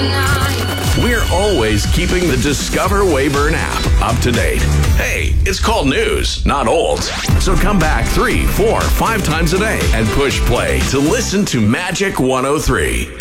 We're always keeping the Discover Weyburn app up to date. Hey, it's called news, not old. So come back 3, 4, 5 times a day and push play to listen to Magic 103.